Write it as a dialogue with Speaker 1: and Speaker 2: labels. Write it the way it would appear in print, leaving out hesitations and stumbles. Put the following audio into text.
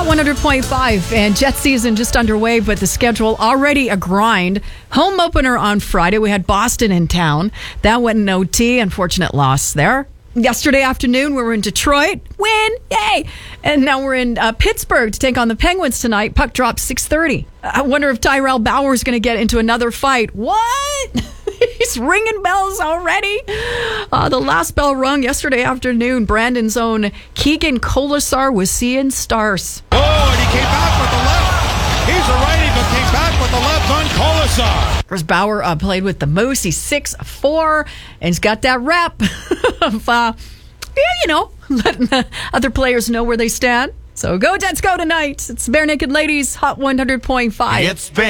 Speaker 1: Hot 100.5 and Jet season just underway, but the schedule already a grind. Home opener on Friday. We had Boston in town. That went in OT. Unfortunate loss there. Yesterday afternoon, we were in Detroit. Win! Yay! And now we're in Pittsburgh to take on the Penguins tonight. Puck drops 6:30. I wonder if Tyrell Bauer is going to get into another fight. What? He's ringing bells already. The last bell rung yesterday afternoon. Brandon's own Keegan Colasar was seeing stars.
Speaker 2: Oh, and he came back with the left. He's a righty, but came back with the left on Colasar.
Speaker 1: Chris Bauer played with the Moose. He's 6'4", and he's got that rep of, letting the other players know where they stand. So go Jets, go tonight. It's Bare Naked Ladies, Hot 100.5.
Speaker 2: It's Bare